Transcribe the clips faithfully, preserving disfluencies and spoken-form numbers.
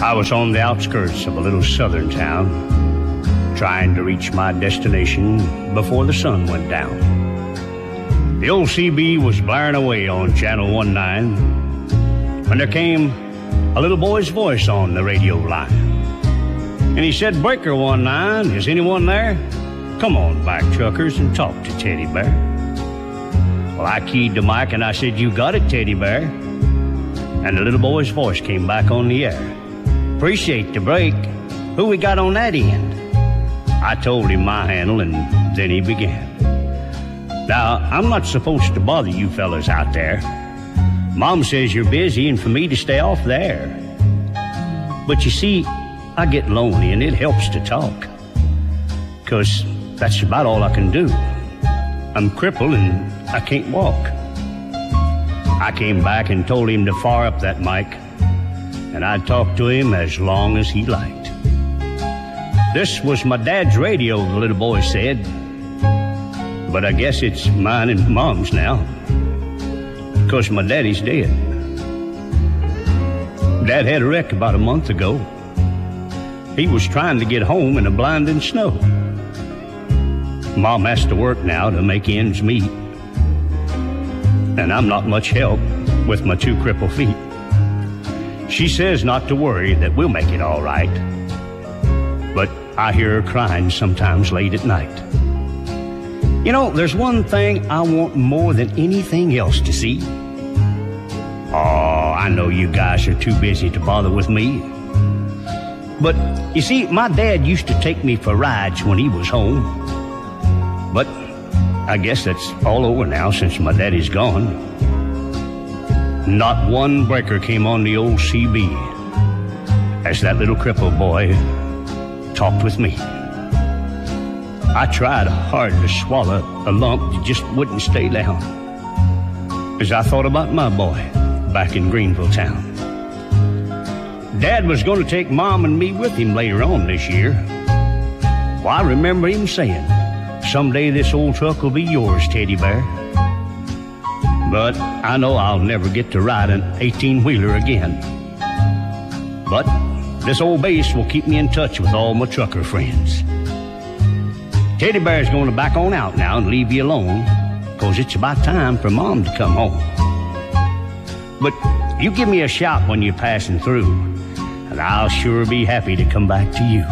I was on the outskirts of a little southern town, trying to reach my destination before the sun went down. The old C B was blaring away on Channel one nine when there came a little boy's voice on the radio line. And he said, "Breaker one nine, is anyone there? Come on back, truckers, and talk to Teddy Bear." Well, I keyed the mic and I said, "You got it, Teddy Bear." And the little boy's voice came back on the air. "Appreciate the break. Who we got on that end?" I told him my handle, and then he began. "Now, I'm not supposed to bother you fellas out there. Mom says you're busy and for me to stay off the air. But you see, I get lonely and it helps to talk, 'cause that's about all I can do. I'm crippled and I can't walk." I came back and told him to fire up that mic, and I'd talk to him as long as he liked. "This was my dad's radio," the little boy said, "but I guess it's mine and Mom's now, 'cause my daddy's dead. Dad had a wreck about a month ago. He was trying to get home in the blinding snow. Mom has to work now to make ends meet, and I'm not much help with my two crippled feet. She says not to worry, that we'll make it all right, but I hear her crying sometimes late at night. You know, there's one thing I want more than anything else to see. Oh, I know you guys are too busy to bother with me, but you see, my dad used to take me for rides when he was home. But I guess that's all over now since my daddy's gone. Not one breaker came on the old C B as that little crippled boy talked with me. I tried hard to swallow a lump that just wouldn't stay down as I thought about my boy back in Greenville town. Dad was going to take Mom and me with him later on this year. Well, I remember him saying, "Someday this old truck will be yours, Teddy Bear." But I know I'll never get to ride an eighteen-wheeler again. But this old base will keep me in touch with all my trucker friends. Teddy Bear's going to back on out now and leave you alone, 'cause it's about time for Mom to come home. But you give me a shout when you're passing through, and I'll sure be happy to come back to you.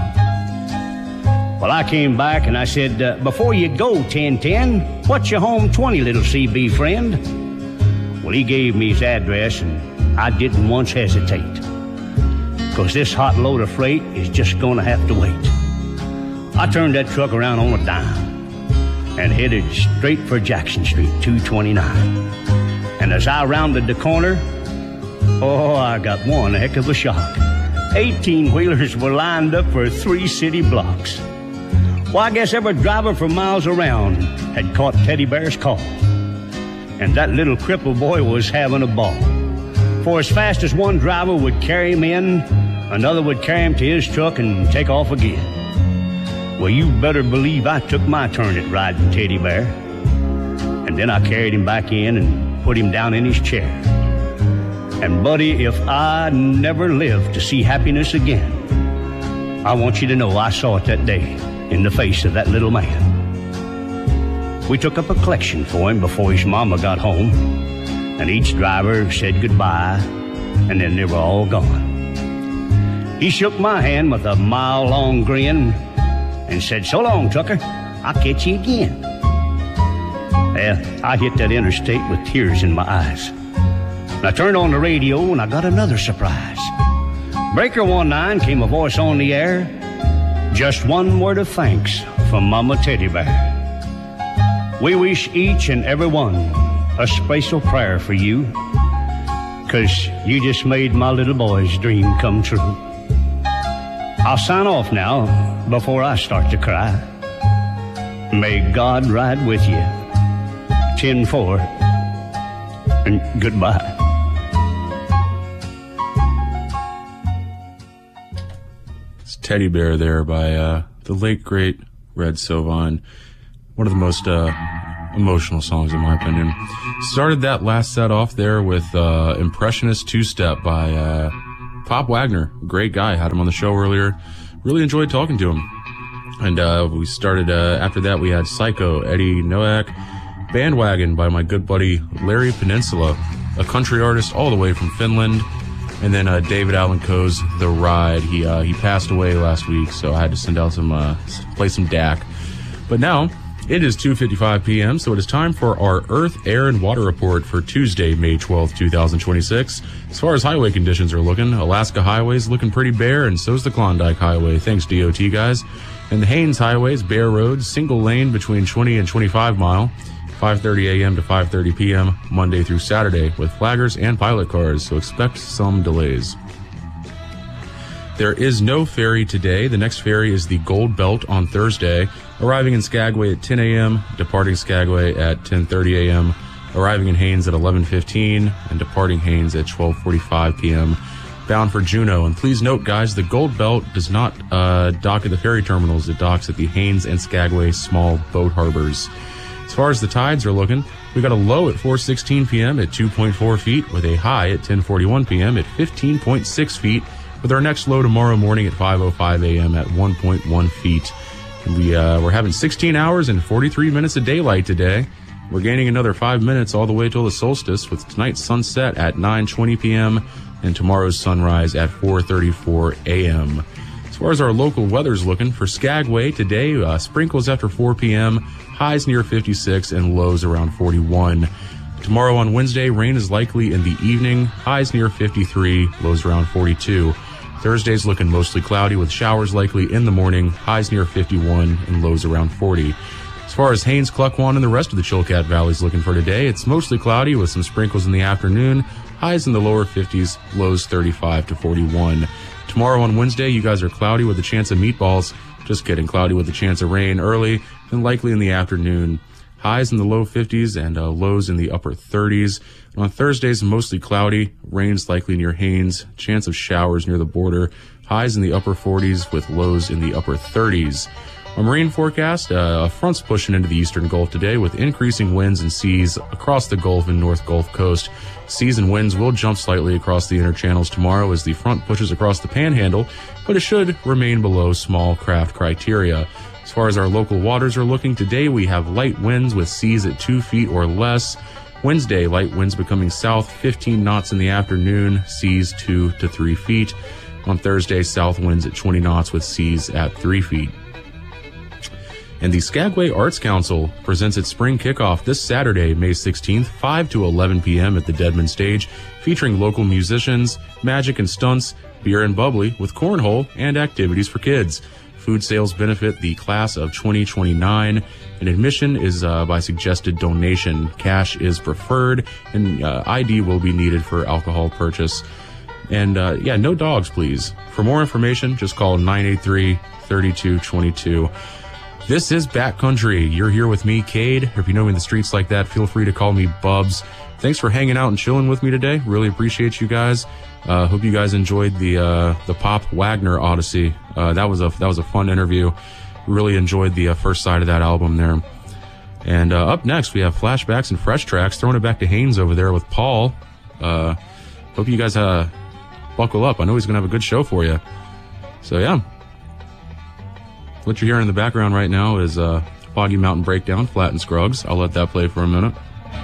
Well, I came back and I said, uh, "Before you go, ten ten, what's your home twenty, little C B friend?" Well, he gave me his address, and I didn't once hesitate, 'cause this hot load of freight is just going to have to wait. I turned that truck around on a dime and headed straight for Jackson Street, two twenty-nine. And as I rounded the corner, oh, I got one heck of a shock. eighteen-wheelers were lined up for three city blocks. Well, I guess every driver for miles around had caught Teddy Bear's call, and that little crippled boy was having a ball. For as fast as one driver would carry him in, another would carry him to his truck and take off again. Well, you better believe I took my turn at riding Teddy Bear, and then I carried him back in and put him down in his chair. And buddy, if I never live to see happiness again, I want you to know I saw it that day in the face of that little man. We took up a collection for him before his mama got home, and each driver said goodbye, and then they were all gone. He shook my hand with a mile-long grin and said, "So long, trucker, I'll catch you again." Well, I hit that interstate with tears in my eyes. And I turned on the radio and I got another surprise. "Breaker one nine," came a voice on the air. "Just one word of thanks from Mama Teddy Bear. We wish each and every one a special prayer for you, 'cause you just made my little boy's dream come true. I'll sign off now before I start to cry. May God ride with you. ten four, and goodbye." It's Teddy Bear there by uh, the late, great Red Sovon. One of the most uh, emotional songs, in my opinion. Started that last set off there with uh, Impressionist Two-Step by uh, Pop Wagner. Great guy. Had him on the show earlier. Really enjoyed talking to him. And uh, we started, uh, after that, we had Psycho, Eddie Noack, Bandwagon by my good buddy Larry Peninsula, a country artist all the way from Finland. And then uh, David Allan Coe's The Ride. He uh, he passed away last week, so I had to send out some, uh, play some D A C. But now, it is two fifty-five p.m., so it is time for our Earth, Air, and Water Report for Tuesday, May twelfth, twenty twenty-six. As far as highway conditions are looking, Alaska Highway's looking pretty bare, and so's the Klondike Highway. Thanks, D O T guys. And the Haines Highway's bare roads, single lane between twenty and twenty-five mile, five thirty a.m. to five thirty p.m., Monday through Saturday, with flaggers and pilot cars, so expect some delays. There is no ferry today. The next ferry is the Gold Belt on Thursday, arriving in Skagway at ten a.m., departing Skagway at ten thirty a.m., arriving in Haines at eleven fifteen, and departing Haines at twelve forty-five p.m., bound for Juneau. And please note, guys, the Gold Belt does not uh, dock at the ferry terminals. It docks at the Haines and Skagway small boat harbors. As far as the tides are looking, we got a low at four sixteen p.m. at two point four feet, with a high at ten forty-one p.m. at fifteen point six feet, with our next low tomorrow morning at five oh five a.m. at one point one feet. And we, uh, we're having sixteen hours and forty-three minutes of daylight today. We're gaining another five minutes all the way till the solstice, with tonight's sunset at nine twenty p.m. and tomorrow's sunrise at four thirty-four a.m. As far as our local weather's looking, for Skagway today, uh, sprinkles after four p.m., highs near fifty-six and lows around forty-one. Tomorrow on Wednesday, rain is likely in the evening, highs near fifty-three, lows around forty-two. Thursday's looking mostly cloudy with showers likely in the morning, highs near fifty-one and lows around forty. As far as Haines, Cluckwan, and the rest of the Chilkat Valley's looking for today, it's mostly cloudy with some sprinkles in the afternoon, highs in the lower fifties, lows thirty-five to forty-one. Tomorrow on Wednesday, you guys are cloudy with a chance of meatballs. Just kidding, cloudy with a chance of rain early and likely in the afternoon. Highs in the low fifties and uh, lows in the upper thirties. And on Thursdays, mostly cloudy, rains likely near Haines, chance of showers near the border, highs in the upper forties with lows in the upper thirties. Our marine forecast, uh, a front's pushing into the eastern Gulf today with increasing winds and seas across the Gulf and North Gulf Coast. Seas and winds will jump slightly across the inner channels tomorrow as the front pushes across the panhandle, but it should remain below small craft criteria. As far as our local waters are looking, today we have light winds with seas at two feet or less. Wednesday, light winds becoming south, fifteen knots in the afternoon, seas two to three feet. On Thursday, south winds at twenty knots with seas at three feet. And the Skagway Arts Council presents its spring kickoff this Saturday, May sixteenth, five to eleven p.m. at the Deadman Stage, featuring local musicians, magic and stunts, beer and bubbly, with cornhole and activities for kids. Food sales benefit the class of twenty twenty-nine, and admission is uh, by suggested donation. Cash is preferred, and uh, I D will be needed for alcohol purchase. And uh, yeah, no dogs, please. For more information, just call nine eight three, three two two two. This is Backcountry. You're here with me, Cade. If you know me in the streets like that, feel free to call me Bubs. Thanks for hanging out and chilling with me today. Really appreciate you guys. Uh, hope you guys enjoyed the uh, the Pop Wagner Odyssey. Uh, that was a that was a fun interview. Really enjoyed the uh, first side of that album there. And uh, up next, we have flashbacks and fresh tracks. Throwing it back to Haines over there with Paul. Uh, hope you guys uh, buckle up. I know he's gonna have a good show for you. So yeah. What you're hearing in the background right now is uh, Foggy Mountain Breakdown, Flat and Scruggs. I'll let that play for a minute.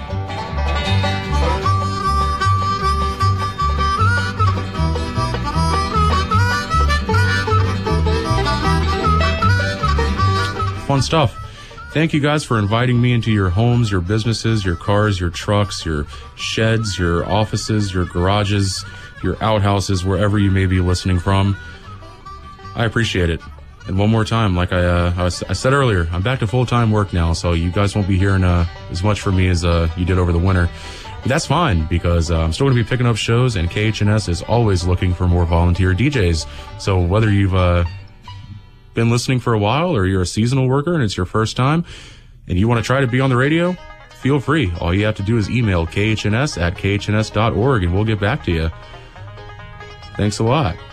Fun stuff. Thank you guys for inviting me into your homes, your businesses, your cars, your trucks, your sheds, your offices, your garages, your outhouses, wherever you may be listening from. I appreciate it. And one more time, like I, uh, I, was, I said earlier, I'm back to full-time work now, so you guys won't be hearing uh, as much from me as uh, you did over the winter. But that's fine, because uh, I'm still going to be picking up shows, and K H N S is always looking for more volunteer D Js. So whether you've uh, been listening for a while, or you're a seasonal worker and it's your first time, and you want to try to be on the radio, feel free. All you have to do is email K H N S at K H N S dot org, and we'll get back to you. Thanks a lot.